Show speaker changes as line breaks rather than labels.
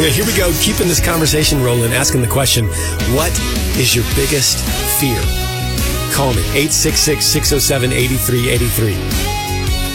Yeah, here we go, keeping this conversation rolling, asking the question, what is your biggest fear? Call me, 866-607-8383.